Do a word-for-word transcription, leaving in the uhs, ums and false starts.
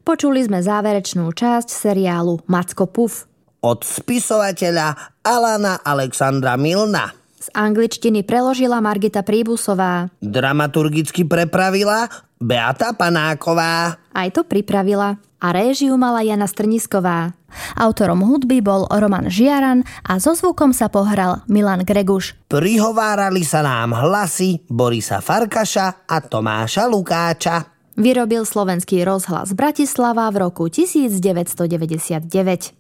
Počuli sme záverečnú časť seriálu Macko Puff. Od spisovateľa Alana Alexandra Milna. Z angličtiny preložila Margita Príbusová. Dramaturgicky prepravila Beata Panáková. Aj to pripravila. A réžiu mala Jana Strnisková. Autorom hudby bol Roman Žiaran a so zvukom sa pohral Milan Greguš. Prihovárali sa nám hlasy Borisa Farkaša a Tomáša Lukáča. Vyrobil Slovenský rozhlas Bratislava v roku devätnásťstodeväťdesiatdeväť.